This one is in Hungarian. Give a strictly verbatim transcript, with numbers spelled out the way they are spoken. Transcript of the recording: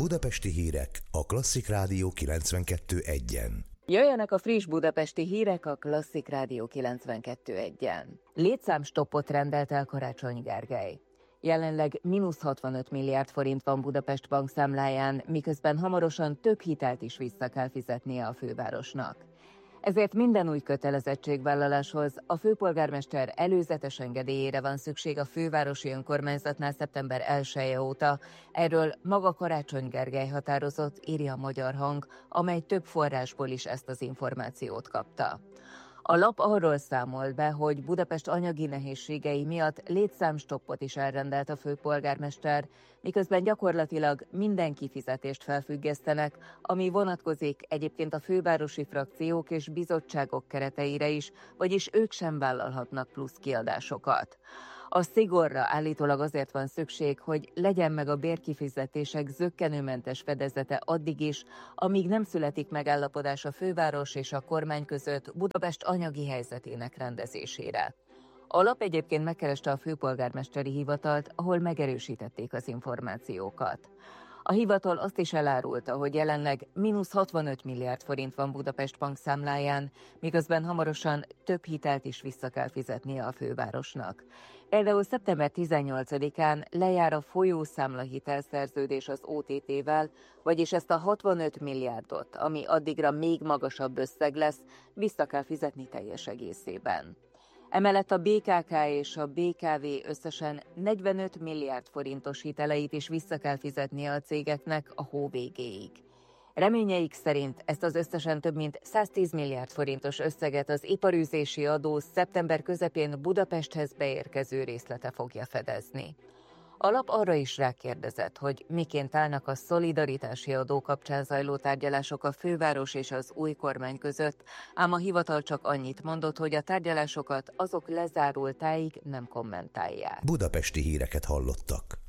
Budapesti hírek a Klasszik Rádió kilencvenkettő egyen. Jöjjenek a friss budapesti hírek a Klasszik Rádió kilencvenkettő egyen. Létszámstoppot rendelt el Karácsony Gergely. Jelenleg mínusz hatvanöt milliárd forint van Budapest bankszámláján, miközben hamarosan több hitelt is vissza kell fizetnie a fővárosnak. Ezért minden új kötelezettségvállaláshoz a főpolgármester előzetes engedélyére van szükség a fővárosi önkormányzatnál szeptember elseje óta. Erről maga Karácsony Gergely határozott, írja a Magyar Hang, amely több forrásból is ezt az információt kapta. A lap arról számolt be, hogy Budapest anyagi nehézségei miatt létszámstoppot is elrendelt a főpolgármester, miközben gyakorlatilag minden kifizetést felfüggesztenek, ami vonatkozik egyébként a fővárosi frakciók és bizottságok kereteire is, vagyis ők sem vállalhatnak plusz kiadásokat. A szigorra állítólag azért van szükség, hogy legyen meg a bérkifizetések zökkenőmentes fedezete addig is, amíg nem születik megállapodás a főváros és a kormány között Budapest anyagi helyzetének rendezésére. A lap egyébként megkereste a főpolgármesteri hivatalt, ahol megerősítették az információkat. A hivatal azt is elárulta, hogy jelenleg mínusz hatvanöt milliárd forint van Budapest bankszámláján, miközben hamarosan több hitelt is vissza kell fizetnie a fővárosnak. Például szeptember tizennyolcadikán lejár a folyószámla hitelszerződés az o té té-vel, vagyis ezt a hatvanöt milliárdot, ami addigra még magasabb összeg lesz, vissza kell fizetni teljes egészében. Emellett a bé ká ká és a bé ká vé összesen negyvenöt milliárd forintos hiteleit is vissza kell fizetnie a cégeknek a hó végéig. Reményeik szerint ezt az összesen több mint száztíz milliárd forintos összeget az iparűzési adó szeptember közepén Budapesthez beérkező részlete fogja fedezni. A lap arra is rákérdezett, hogy miként állnak a szolidaritási adó kapcsán zajló tárgyalások a főváros és az új kormány között, ám a hivatal csak annyit mondott, hogy a tárgyalásokat azok lezárultáig nem kommentálják. Budapesti híreket hallottak.